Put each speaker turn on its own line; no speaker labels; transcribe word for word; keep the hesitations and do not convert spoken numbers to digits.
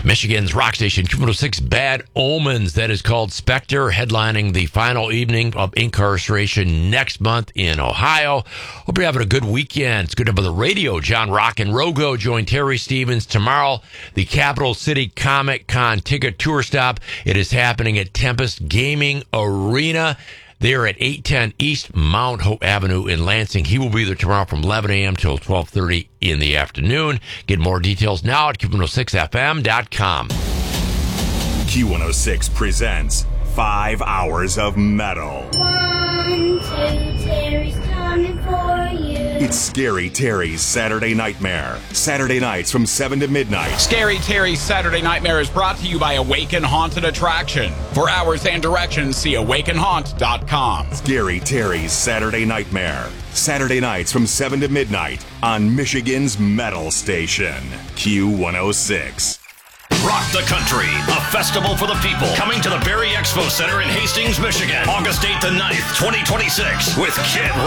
Michigan's rock station, Q one oh six, Bad Omens. That is called Spectre, headlining the final evening of Incarceration next month in Ohio. Hope you're having a good weekend. It's good to have on the radio. John Rock and Rogo join Terry Stevens tomorrow. The Capital City Comic Con ticket tour stop. It is happening at Tempest Gaming Arena. They're at eight ten East Mount Hope Avenue in Lansing. He will be there tomorrow from eleven a.m. till twelve thirty in the afternoon. Get more details now at Q one oh six F M dot com.
Q one oh six presents Five Hours of Metal.
One, two, Terry's coming for you.
It's Scary Terry's Saturday Nightmare. Saturday nights from seven to midnight.
Scary Terry's Saturday Nightmare is brought to you by Awaken Haunted Attraction. For hours and directions, see awaken haunt dot com.
Scary Terry's Saturday Nightmare. Saturday nights from seven to midnight on Michigan's Metal Station. Q one oh six.
Rock the Country, a festival for the people. Coming to the Berry Expo Center in Hastings, Michigan, August eighth and ninth, twenty twenty-six, with Kid